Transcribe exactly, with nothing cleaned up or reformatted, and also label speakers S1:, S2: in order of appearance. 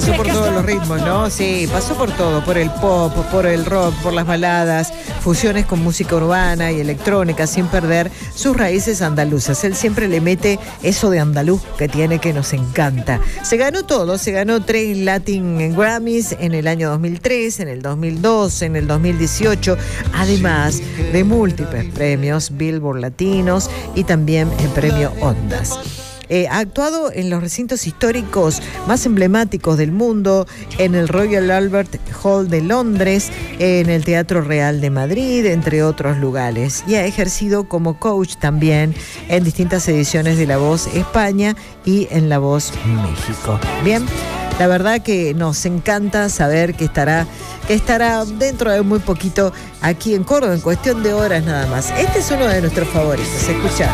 S1: pasó por todos los ritmos, ¿no? Sí, pasó por todo, por el pop, por el rock, por las baladas, fusiones con música urbana y electrónica, sin perder sus raíces andaluzas. Él siempre le mete eso de andaluz que tiene, que nos encanta. Se ganó todo, se ganó tres Latin Grammys en el año dos mil tres, en el dos mil doce, en el dos mil dieciocho, además de múltiples premios Billboard Latinos y también el premio Ondas. Eh, ha actuado en los recintos históricos más emblemáticos del mundo, en el Royal Albert Hall de Londres, en el Teatro Real de Madrid, entre otros lugares, y ha ejercido como coach también en distintas ediciones de La Voz España y en La Voz México. Bien, la verdad que nos encanta saber que estará, que estará dentro de muy poquito aquí en Córdoba, en cuestión de horas nada más. Este es uno de nuestros favoritos. Escuchá.